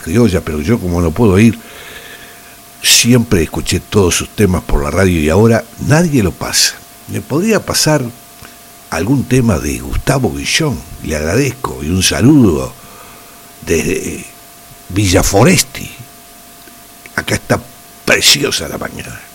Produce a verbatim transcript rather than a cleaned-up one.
criolla, pero yo como no puedo ir, siempre escuché todos sus temas por la radio y ahora nadie lo pasa. ¿Me podría pasar algún tema de Gustavo Guillón? Le agradezco y un saludo desde Villa Foresti. Acá está preciosa la mañana.